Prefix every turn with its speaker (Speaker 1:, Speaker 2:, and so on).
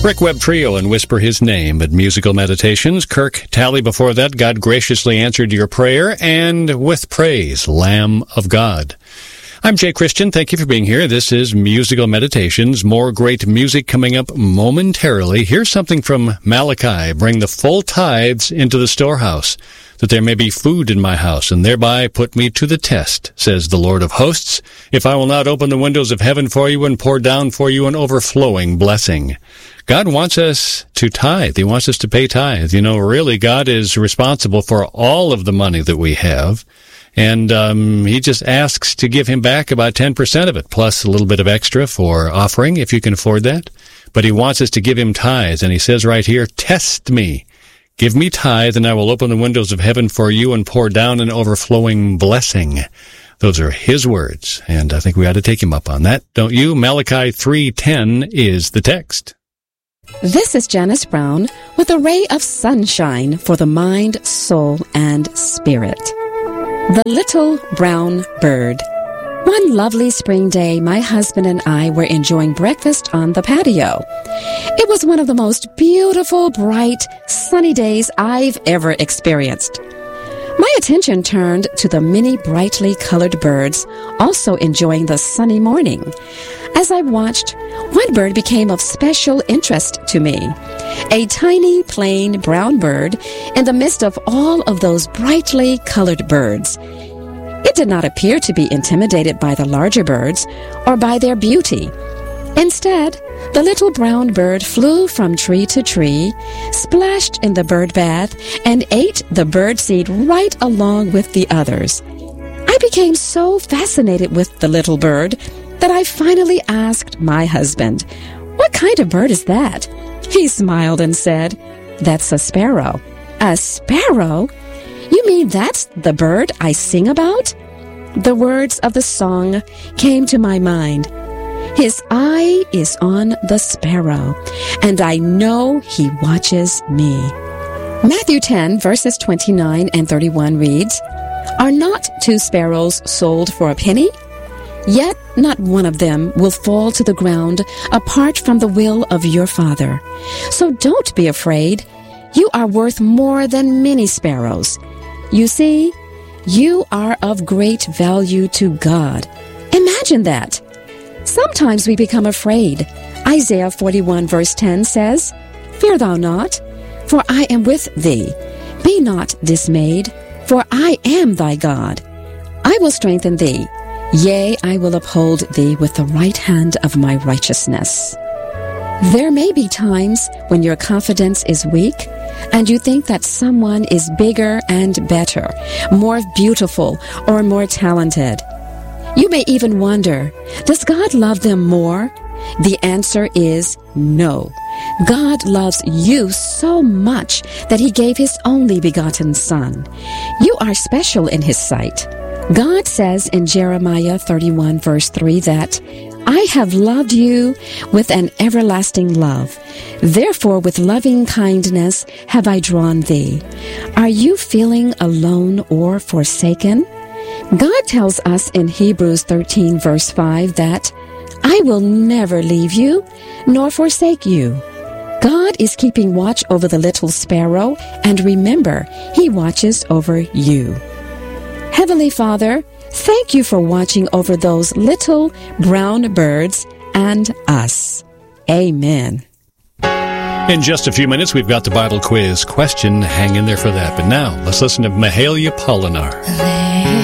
Speaker 1: Rick Webb Trio and Whisper His Name at Musical Meditations. Kirk Talley before that. God graciously answered your prayer. And With Praise, Lamb of God. I'm Jay Christian. Thank you for being here. This is Musical Meditations. More great music coming up momentarily. Here's something from Malachi. Bring the full tithes into the storehouse, that there may be food in my house, and thereby put me to the test, says the Lord of hosts, if I will not open the windows of heaven for you and pour down for you an overflowing blessing. God wants us to tithe. He wants us to pay tithe. You know, really, God is responsible for all of the money that we have. And he just asks to give him back about 10% of it, plus a little bit of extra for offering, if you can afford that. But he wants us to give him tithes. And he says right here, test me. Give me tithe, and I will open the windows of heaven for you and pour down an overflowing blessing. Those are his words, and I think we ought to take him up on that, don't you? Malachi 3:10 is the text.
Speaker 2: This is Janice Brown with a ray of sunshine for the mind, soul, and spirit. The Little Brown Bird. One lovely spring day, my husband and I were enjoying breakfast on the patio. It was one of the most beautiful, bright, sunny days I've ever experienced. My attention turned to the many brightly colored birds, also enjoying the sunny morning. As I watched, one bird became of special interest to me. A tiny, plain brown bird in the midst of all of those brightly colored birds. It did not appear to be intimidated by the larger birds or by their beauty. Instead, the little brown bird flew from tree to tree, splashed in the bird bath, and ate the bird seed right along with the others. I became so fascinated with the little bird that I finally asked my husband, "What kind of bird is that?" He smiled and said, "That's a sparrow." "A sparrow? You mean that's the bird I sing about?" The words of the song came to my mind. His eye is on the sparrow, and I know he watches me. Matthew 10, verses 29 and 31 reads, "Are not 2 sparrows sold for a penny? Yet not one of them will fall to the ground apart from the will of your Father. So don't be afraid. You are worth more than many sparrows. You see, you are of great value to God." Imagine that. Sometimes we become afraid. Isaiah 41 verse 10 says, "Fear thou not, for I am with thee. Be not dismayed, for I am thy God. I will strengthen thee. Yea, I will uphold thee with the right hand of my righteousness." There may be times when your confidence is weak and you think that someone is bigger and better, more beautiful, or more talented. You may even wonder, does God love them more? The answer is no. God loves you so much that he gave his only begotten Son. You are special in his sight. God says in Jeremiah 31 verse 3 that, "I have loved you with an everlasting love. Therefore with loving kindness have I drawn thee." Are you feeling alone or forsaken? God tells us in Hebrews 13 verse 5 that, "I will never leave you nor forsake you." God is keeping watch over the little sparrow, and remember, he watches over you. Heavenly Father, thank you for watching over those little brown birds and us. Amen.
Speaker 1: In just a few minutes, we've got the Bible quiz question. Hang in there for that. But now, let's listen to Mahalia Pollinar.